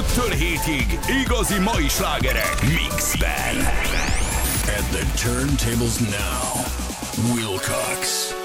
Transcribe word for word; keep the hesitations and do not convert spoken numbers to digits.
Kettől hétig igazi mai slágerek mixben. At the turntables now, Wilcox.